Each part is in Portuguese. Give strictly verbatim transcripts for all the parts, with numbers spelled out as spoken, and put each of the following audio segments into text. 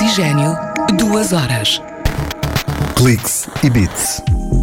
Oxigênio, duas horas. Cliques e Beats.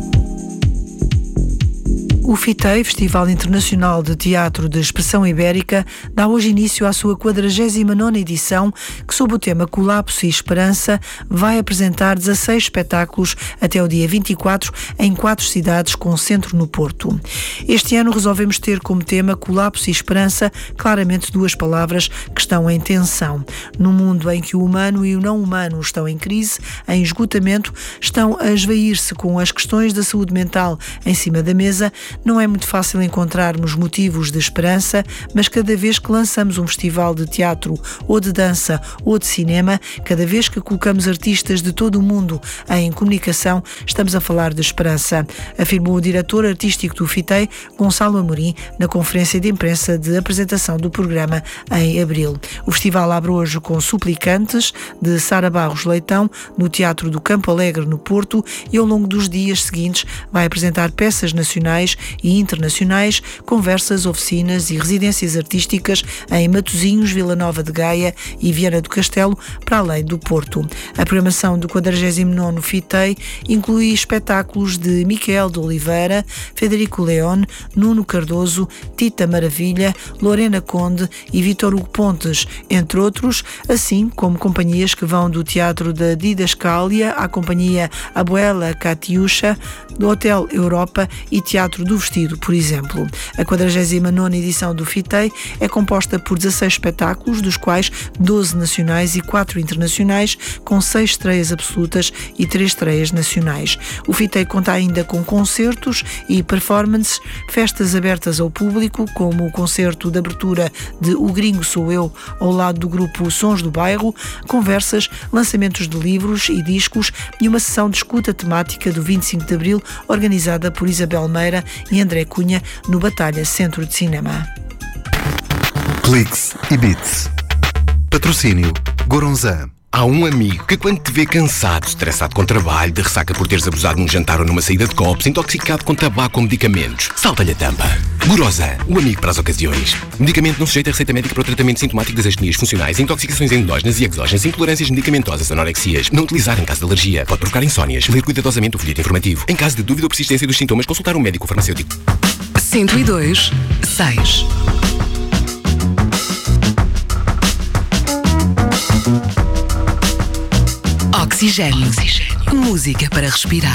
O FITEI, Festival Internacional de Teatro de Expressão Ibérica, dá hoje início à sua quadragésima nona edição, que, sob o tema Colapso e Esperança, vai apresentar dezasseis espetáculos até o dia vinte e quatro em quatro cidades, com centro no Porto. Este ano resolvemos ter como tema Colapso e Esperança, claramente duas palavras que estão em tensão. Num mundo em que o humano e o não humano estão em crise, em esgotamento, estão a esvair-se com as questões da saúde mental em cima da mesa, não é muito fácil encontrarmos motivos de esperança, mas cada vez que lançamos um festival de teatro ou de dança ou de cinema, cada vez que colocamos artistas de todo o mundo em comunicação, estamos a falar de esperança, afirmou o diretor artístico do FITEI, Gonçalo Amorim, na conferência de imprensa de apresentação do programa em abril. O festival abre hoje com Suplicantes, de Sara Barros Leitão, no Teatro do Campo Alegre, no Porto, e ao longo dos dias seguintes vai apresentar peças nacionais e internacionais, conversas, oficinas e residências artísticas em Matosinhos, Vila Nova de Gaia e Viana do Castelo, para além do Porto. A programação do quadragésimo nono FITEI inclui espetáculos de Miquel de Oliveira, Federico León, Nuno Cardoso, Tita Maravilha, Lorena Conde e Vítor Hugo Pontes, entre outros, assim como companhias que vão do Teatro da Didascália à Companhia Abuela Catiuxa, do Hotel Europa e Teatro do Vestido, por exemplo. A quadragésima nona edição do FITEI é composta por dezasseis espetáculos, dos quais doze nacionais e quatro internacionais, com seis estreias absolutas e três estreias nacionais. O FITEI conta ainda com concertos e performances, festas abertas ao público, como o concerto de abertura de O Gringo Sou Eu, ao lado do grupo Sons do Bairro, conversas, lançamentos de livros e discos e uma sessão de escuta temática do vinte e cinco de Abril, organizada por Isabel Meira e André Cunha, no Batalha Centro de Cinema. Cliques e Beats. Patrocínio Goronzan. Há um amigo que, quando te vê cansado, estressado com trabalho, de ressaca por teres abusado num jantar ou numa saída de copos, intoxicado com tabaco ou medicamentos, salta-lhe a tampa. Goronzan, o amigo para as ocasiões. Medicamento não sujeito a receita médica para o tratamento sintomático das astenias funcionais, intoxicações endógenas e exógenas, intolerâncias medicamentosas, anorexias. Não utilizar em caso de alergia. Pode provocar insónias. Ler cuidadosamente o folheto informativo. Em caso de dúvida ou persistência dos sintomas, consultar um médico farmacêutico. cento e dois, seis. Oxigênio. Oxigênio. Música para respirar.